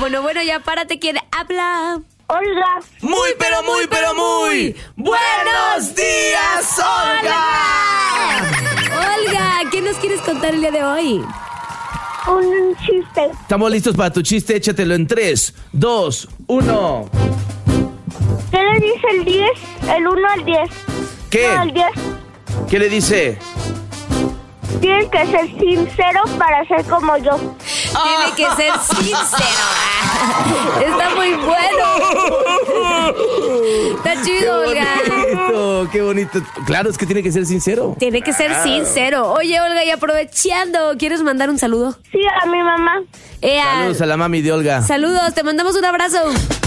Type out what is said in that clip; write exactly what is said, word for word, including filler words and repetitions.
teléfono. Bueno, ya párate, ¿quién habla? Olga. Muy, pero muy, pero muy. ¡Buenos días, Olga! Olga, ¿qué nos quieres contar el día de hoy? Un chiste. Estamos listos para tu chiste. Échatelo en tres, dos, uno. ¿Qué le dice el diez? El uno al diez. ¿Qué? No, el diez. ¿Qué le dice? Tienes que ser sincero para ser como yo. Tiene que ser sincero. Está muy bueno. Está chido, Olga. bonito, qué bonito. Claro, es que tiene que ser sincero. Tiene que ser sincero. Oye, Olga, y aprovechando, ¿quieres mandar un saludo? Sí, a mi mamá. Ea, Saludos a la mami de Olga. Saludos, te mandamos un abrazo.